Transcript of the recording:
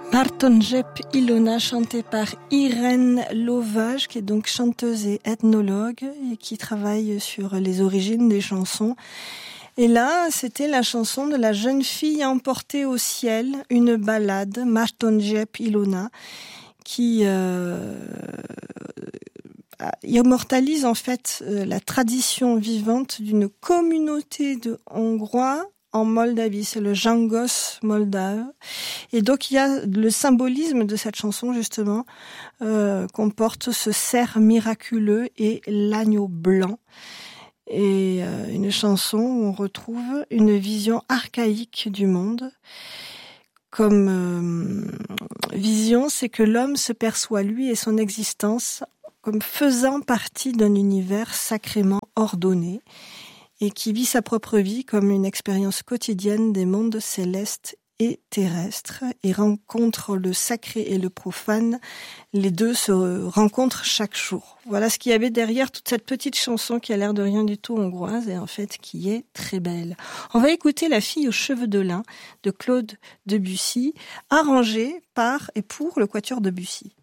Martonjep Ilona, chantée par Irène Lauvage, qui est donc chanteuse et ethnologue et qui travaille sur les origines des chansons. Et là, c'était la chanson de la jeune fille emportée au ciel, une ballade, Martonjep Ilona, qui immortalise en fait la tradition vivante d'une communauté de Hongrois en Moldavie, c'est le Jángos moldave. Et donc il y a le symbolisme de cette chanson justement, comporte ce cerf miraculeux et l'agneau blanc. Et une chanson où on retrouve une vision archaïque du monde. Comme vision, c'est que l'homme se perçoit lui et son existence comme faisant partie d'un univers sacrément ordonné et qui vit sa propre vie comme une expérience quotidienne des mondes célestes et terrestres et rencontre le sacré et le profane. Les deux se rencontrent chaque jour. Voilà ce qu'il y avait derrière toute cette petite chanson qui a l'air de rien du tout hongroise et en fait qui est très belle. On va écouter La fille aux cheveux de lin de Claude Debussy, arrangée par et pour le Quatuor Debussy.